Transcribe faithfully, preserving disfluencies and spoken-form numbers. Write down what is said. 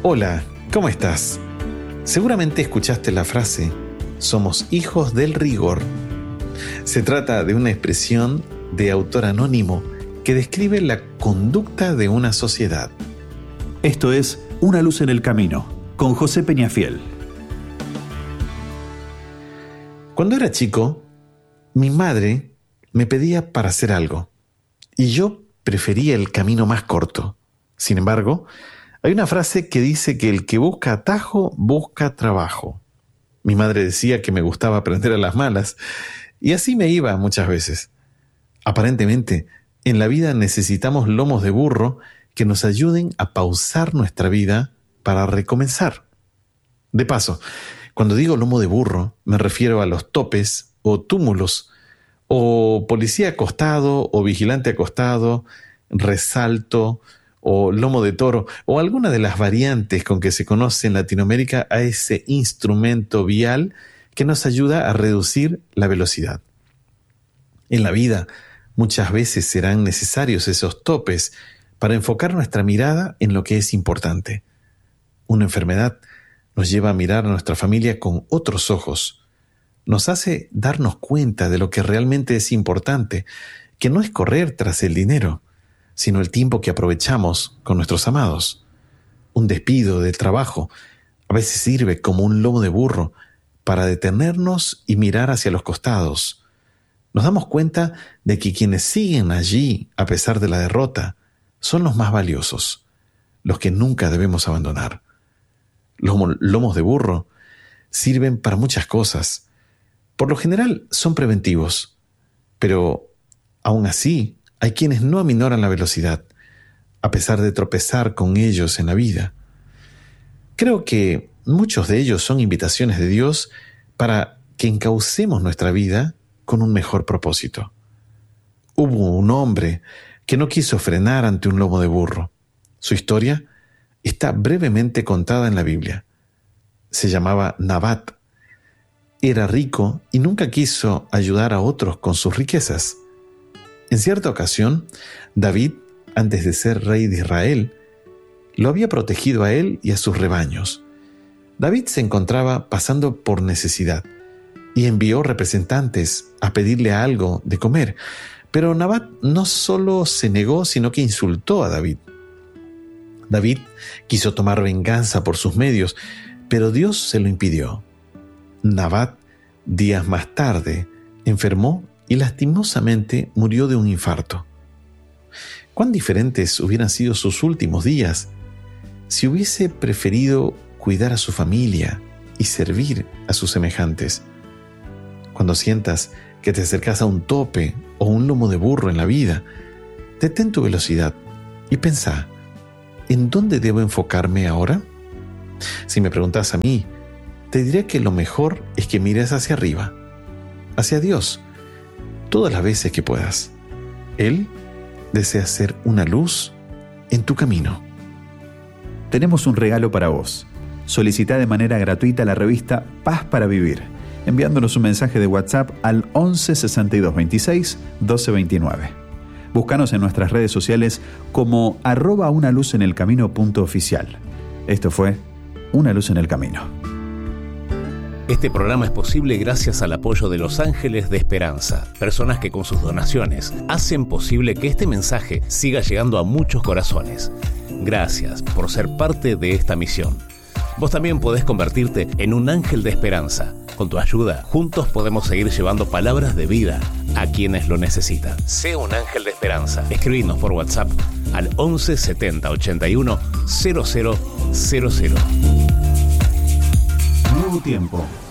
Hola, ¿cómo estás? Seguramente escuchaste la frase, somos hijos del rigor. Se trata de una expresión de autor anónimo que describe la conducta de una sociedad. Esto es Una luz en el camino, con José Peñafiel. Cuando era chico, mi madre me pedía para hacer algo, y yo prefería el camino más corto. Sin embargo, hay una frase que dice que el que busca atajo, busca trabajo. Mi madre decía que me gustaba aprender a las malas, y así me iba muchas veces. Aparentemente, en la vida necesitamos lomos de burro que nos ayuden a pausar nuestra vida para recomenzar. De paso, cuando digo lomo de burro, me refiero a los topes o túmulos, o policía acostado o vigilante acostado, resalto o lomo de toro, o alguna de las variantes con que se conoce en Latinoamérica a ese instrumento vial que nos ayuda a reducir la velocidad. En la vida, muchas veces serán necesarios esos topes para enfocar nuestra mirada en lo que es importante. Una enfermedad nos lleva a mirar a nuestra familia con otros ojos. Nos hace darnos cuenta de lo que realmente es importante, que no es correr tras el dinero, sino el tiempo que aprovechamos con nuestros amados. Un despido de trabajo a veces sirve como un lomo de burro para detenernos y mirar hacia los costados. Nos damos cuenta de que quienes siguen allí a pesar de la derrota son los más valiosos, los que nunca debemos abandonar. Los lomos de burro sirven para muchas cosas. Por lo general son preventivos, pero aún así hay quienes no aminoran la velocidad, a pesar de tropezar con ellos en la vida. Creo que muchos de ellos son invitaciones de Dios para que encaucemos nuestra vida con un mejor propósito. Hubo un hombre que no quiso frenar ante un lomo de burro. Su historia está brevemente contada en la Biblia. Se llamaba Nabat. Era rico y nunca quiso ayudar a otros con sus riquezas. En cierta ocasión, David, antes de ser rey de Israel, lo había protegido a él y a sus rebaños. David se encontraba pasando por necesidad y envió representantes a pedirle algo de comer. Pero Nabat no solo se negó, sino que insultó a David. David quiso tomar venganza por sus medios, pero Dios se lo impidió. Nabat, días más tarde, enfermó y lastimosamente murió de un infarto. ¿Cuán diferentes hubieran sido sus últimos días si hubiese preferido cuidar a su familia y servir a sus semejantes? Cuando sientas que te acercas a un tope o un lomo de burro en la vida, detén tu velocidad y pensá, ¿en dónde debo enfocarme ahora? Si me preguntas a mí, te diré que lo mejor es que mires hacia arriba, hacia Dios, todas las veces que puedas. Él desea ser una luz en tu camino. Tenemos un regalo para vos. Solicita de manera gratuita la revista Paz para Vivir, enviándonos un mensaje de WhatsApp al once sesenta y dos veintiséis doce veintinueve. Búscanos en nuestras redes sociales como arroba una luz en el camino punto oficial. Esto fue Una luz en el camino. Este programa es posible gracias al apoyo de Los Ángeles de Esperanza, personas que con sus donaciones hacen posible que este mensaje siga llegando a muchos corazones. Gracias por ser parte de esta misión. Vos también podés convertirte en un ángel de esperanza. Con tu ayuda, juntos podemos seguir llevando palabras de vida a quienes lo necesitan. Sé un ángel de esperanza. Escribinos por WhatsApp al once setenta ochenta y uno cero cero cero cero. Nuevo tiempo.